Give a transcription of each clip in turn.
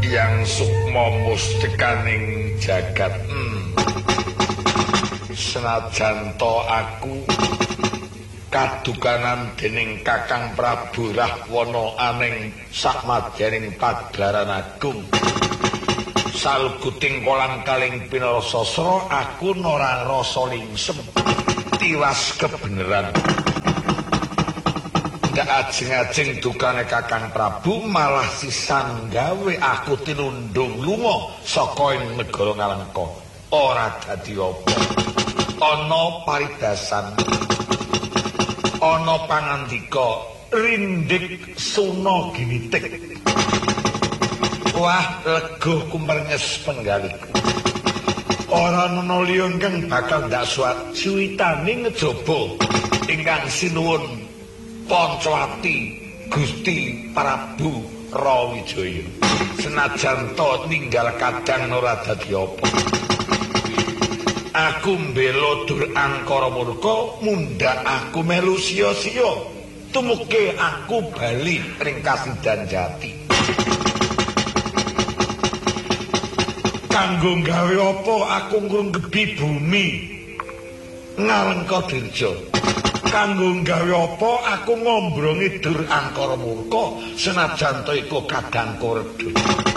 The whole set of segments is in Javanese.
yang sukma mustikaning jagat. Senajan to aku kadukanan dening Kakang Prabu Rahwana aning sakmadyaning pagelaran agung. Salguting kolang kaling pinarasasra aku ora rasa lingsem tiwas kebeneran. Ndak ajeng-ajeng dukane Kakang Prabu malah sisan gawe aku tinundung lunga saka ing negara Ngalengka. Ora dadi apa. Ana paridasan. Ana pangandika rindik suna ginitik. Wah, lega kumrenges penggaliku. Ora ana liya kang bakal ndak suwitane ngejaba ingkang sinuwun Pancawati Gusti Prabu Rawijaya. Senajan to ninggal kadang ora dadi apa. Aku mbela dur angkara murka mundhak aku melu sia-sia. Tumuke aku bali ring Kasidan Jati. Kanggo gawe apa aku ngrungkebi bumi Ngalengka Dirja. Kanggo gawe apa aku ngombrongi dur angkara murka senajan to iku kadang kordo.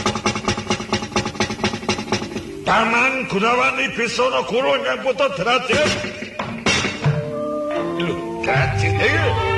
Paman Gunawani Bisana Guru ingkang putra Drajet. Lho, Drajet.